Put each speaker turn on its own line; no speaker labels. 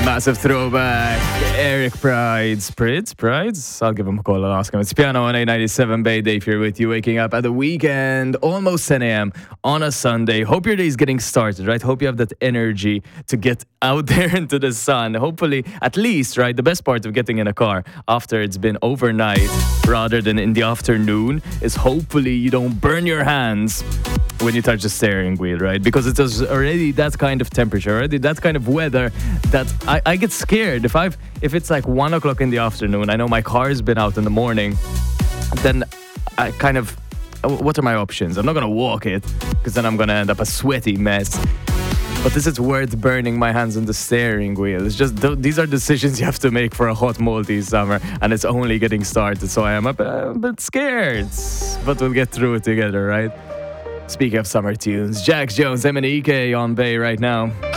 Massive throwback. Eric Prides. I'll give him a call and ask him. It's Piano on A97 Bay. Dave here with you, waking up at the weekend, almost 10 a.m. on a Sunday. Hope your day's getting started, right? Hope you have that energy to get out there into the sun. Hopefully, at least, right? The best part of getting in a car after it's been overnight rather than in the afternoon is hopefully you don't burn your hands when you touch the steering wheel, right? Because it is already that kind of temperature, already that kind of weather that I get scared. If it's like 1 o'clock in the afternoon, I know my car's been out in the morning, then I kind of, what are my options? I'm not going to walk it because then I'm going to end up a sweaty mess. But this is worth burning my hands on the steering wheel. It's just, these are decisions you have to make for a hot, moldy summer, and it's only getting started, so I am a bit scared. But we'll get through it together, right? Speaking of summer tunes, Jax Jones, MNEK on Bay right now.